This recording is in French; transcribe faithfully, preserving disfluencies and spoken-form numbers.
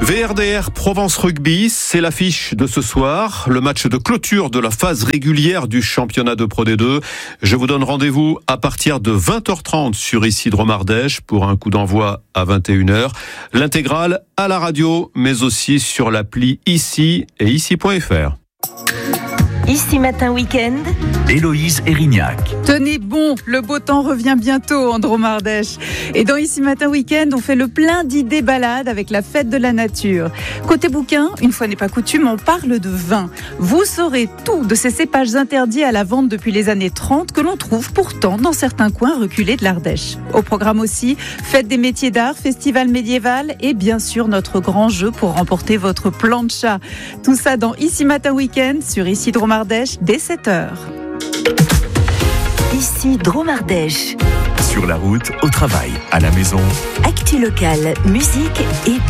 V R D R Provence Rugby, c'est l'affiche de ce soir, le match de clôture de la phase régulière du championnat de Pro D deux. Je vous donne rendez-vous à partir de vingt heures trente sur ici Dromardèche pour un coup d'envoi à vingt et une heures. L'intégrale à la radio, mais aussi sur l'appli Ici et ici point f r. Ici Matin Week-end, Héloïse Erignac. Tenez bon, le beau temps revient bientôt en Dromardèche. Et dans Ici Matin Week-end, on fait le plein d'idées balades avec la fête de la nature. Côté bouquin, une fois n'est pas coutume, on parle de vin. Vous saurez tout de ces cépages interdits à la vente depuis les années trente que l'on trouve pourtant dans certains coins reculés de l'Ardèche. Au programme aussi, fête des métiers d'art, festival médiéval et bien sûr notre grand jeu pour remporter votre plancha. Tout ça dans Ici Matin Week-end sur Ici Dromardèche dès sept heures. Ici Dromardèche. Sur la route, au travail, à la maison. Actu locale, musique et